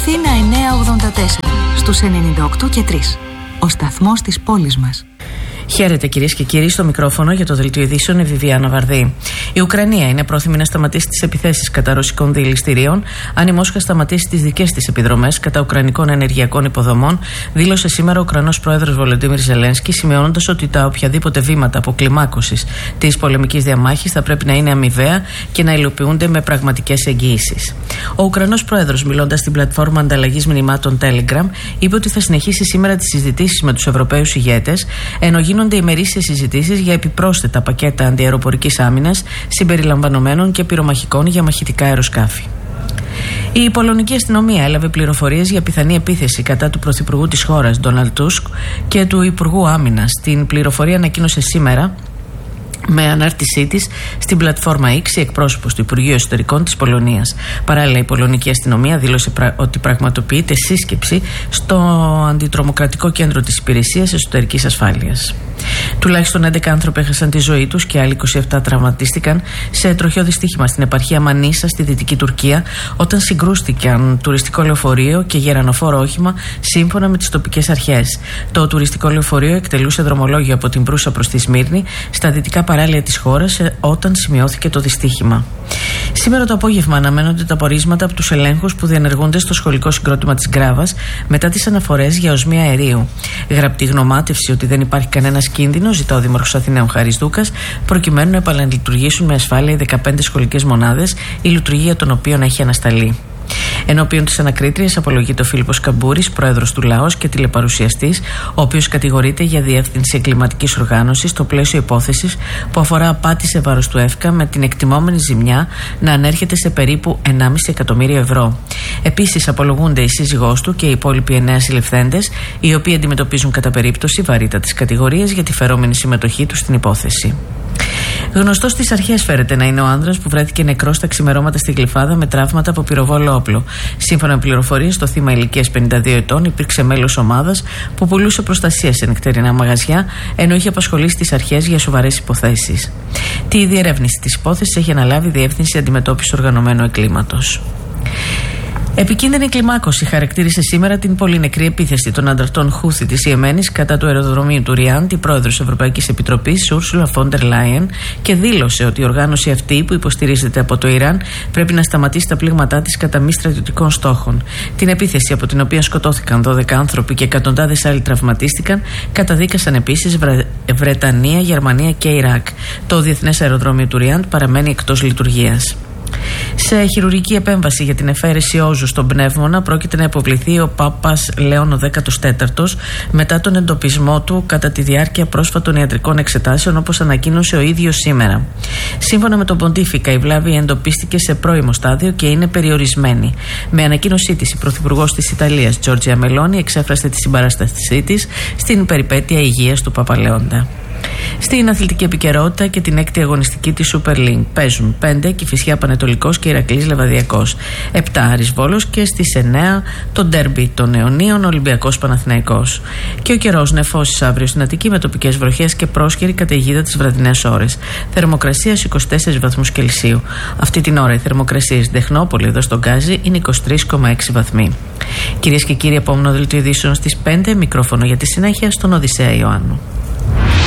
Αθήνα 984 στους 98 και 3. Ο σταθμός της πόλης μας. Χαίρετε κυρίες και κύριοι, στο μικρόφωνο για το δελτίο ειδήσεων η Βιβιάνα Βαρδί. Η Ουκρανία είναι πρόθυμη να σταματήσει τις επιθέσεις κατά ρωσικών δηληστηρίων, αν η Μόσχα σταματήσει τις δικές της επιδρομές κατά ουκρανικών ενεργειακών υποδομών, δήλωσε σήμερα ο Ουκρανός πρόεδρος Βολοντίμιρ Ζελένσκι, σημειώνοντας ότι τα οποιαδήποτε βήματα αποκλιμάκωσης της πολεμικής διαμάχης θα πρέπει να είναι αμοιβαία και να υλοποιούνται με πραγματικές εγγυήσεις. Ο Ουκρανός πρόεδρος, μιλώντας στην πλατφόρμα ανταλλαγής μηνυμάτων Telegram, είπε ότι θα συνεχίσει σήμερα τις συζητήσεις με τους Ευρωπαίους ηγέτες, ενώ γίνονται ημερήσιες συζητήσεις για επιπρόσθετα πακέτα αντιαεροπορικής άμυνας συμπεριλαμβανομένων και πυρομαχικών για μαχητικά αεροσκάφη. Η πολωνική αστυνομία έλαβε πληροφορίες για πιθανή επίθεση κατά του πρωθυπουργού της χώρας, Ντόναλντ Τούσκ, και του Υπουργού Άμυνας. Την πληροφορία ανακοίνωσε σήμερα με ανάρτησή της στην πλατφόρμα X η εκπρόσωπος του Υπουργείου Εσωτερικών της Πολωνίας. Παράλληλα, η πολωνική αστυνομία δήλωσε ότι πραγματοποιείται σύσκεψη στο αντιτρομοκρατικό κέντρο της Υπηρεσίας Εσωτερικής Ασφάλειας. Τουλάχιστον 11 άνθρωποι έχασαν τη ζωή τους και άλλοι 27 τραυματίστηκαν σε τροχαίο δυστύχημα στην επαρχία Μανίσα στη Δυτική Τουρκία, όταν συγκρούστηκαν τουριστικό λεωφορείο και γερανοφόρο όχημα, σύμφωνα με τις τοπικές αρχές. Το τουριστικό λεωφορείο εκτελούσε δρομολόγιο από την Προύσα προς τη Σμύρνη, στα δυτικά παράλια της χώρας, όταν σημειώθηκε το δυστύχημα. Σήμερα το απόγευμα αναμένονται τα πορίσματα από τους ελέγχους που διενεργούνται στο σχολικό συγκρότημα της Γκράβας μετά τις αναφορές για οσμία αερίου. Γραπτή γνωμάτευση ότι δεν υπάρχει κανένας κίνδυνος ζητά ο Δήμαρχος Αθηναίων Χάρης Δούκας, προκειμένου να επαναλειτουργήσουν με ασφάλεια οι 15 σχολικές μονάδες, η λειτουργία των οποίων έχει ανασταλεί. Ενώπιον της ανακρίτριας απολογείται ο Φίλιππος Καμπούρης, πρόεδρος του ΛΑΟΣ και τηλεπαρουσιαστής, ο οποίος κατηγορείται για διεύθυνση εγκληματικής οργάνωσης στο πλαίσιο υπόθεσης που αφορά απάτη σε βάρος του ΕΦΚΑ, με την εκτιμόμενη ζημιά να ανέρχεται σε περίπου 1,5 εκατομμύριο ευρώ. Επίσης, απολογούνται η σύζυγός του και οι υπόλοιποι 9 συλληφθέντες, οι οποίοι αντιμετωπίζουν κατά περίπτωση βαρύτατες κατηγορίες για τη φερόμενη συμμετοχή τους στην υπόθεση. Γνωστός στις αρχές φέρεται να είναι ο άνδρας που βρέθηκε νεκρός τα ξημερώματα στη Γλυφάδα με τραύματα από πυροβόλο όπλο. Σύμφωνα με πληροφορίες, το θύμα ηλικίας 52 ετών υπήρξε μέλος ομάδας που πουλούσε προστασία σε νυχτερινά μαγαζιά, ενώ είχε απασχολήσει τις αρχές για σοβαρές υποθέσεις. Τη διερεύνηση της υπόθεσης έχει αναλάβει η Διεύθυνση Αντιμετώπισης Οργανωμένου Εγκλήματος. Επικίνδυνη κλιμάκωση χαρακτήρισε σήμερα την πολύ νεκρή επίθεση των ανταρτών Χούθη της Ιεμένης κατά του αεροδρομίου του Ριάντ η πρόεδρος της Ευρωπαϊκής Επιτροπής, Ούρσουλα φον ντερ Λάιεν, και δήλωσε ότι η οργάνωση αυτή, που υποστηρίζεται από το Ιράν, πρέπει να σταματήσει τα πλήγματά της κατά μη στρατιωτικών στόχων. Την επίθεση, από την οποία σκοτώθηκαν 12 άνθρωποι και εκατοντάδες άλλοι τραυματίστηκαν, καταδίκασαν επίσης Βρετανία, Γερμανία και Ιράκ. Το διεθνές αεροδρόμιο του Ριάντ παραμένει εκτός λειτουργίας. Σε χειρουργική επέμβαση για την εφαίρεση όζου στον πνεύμονα πρόκειται να υποβληθεί ο Πάπας Λέων ο 14ος μετά τον εντοπισμό του κατά τη διάρκεια πρόσφατων ιατρικών εξετάσεων, όπως ανακοίνωσε ο ίδιος σήμερα. Σύμφωνα με τον Ποντίφικα, η βλάβη εντοπίστηκε σε πρώιμο στάδιο και είναι περιορισμένη. Με ανακοίνωσή της, η Πρωθυπουργός της Ιταλίας, Τζόρτζια Μελόνι, εξέφρασε τη συμπαράστασή της στην περιπέτεια υγείας του Παπαλέοντα. Στην αθλητική επικαιρότητα και την 6η αγωνιστική της Super League παίζουν 5 Κηφισιά Πανετολικός και Ηρακλής Λεβαδιακός, 7 Άρης Βόλος και στις 9 το ντέρμπι των Αιωνίων Ολυμπιακός Παναθηναϊκός. Και ο καιρός νεφώσεις αύριο στην Αττική με τοπικές βροχές και πρόσκαιρη καταιγίδα τις βραδινές ώρες. Θερμοκρασία 24 βαθμούς Κελσίου. Αυτή την ώρα η θερμοκρασία στην Τεχνόπολη, εδώ στον Γκάζι, είναι 23,6 βαθμοί. Κυρίες και κύριοι, επόμενο δελτίο ειδήσεων στις 5, μικρόφωνο για τη συνέχεια στον Οδυσσέα Ιωάννου.